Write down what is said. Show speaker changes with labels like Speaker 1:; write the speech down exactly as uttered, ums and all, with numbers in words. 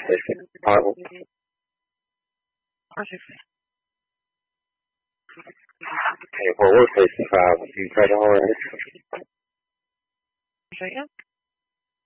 Speaker 1: sixty-five. Okay, well, we're sixty-five. You try to hold it.
Speaker 2: Say again?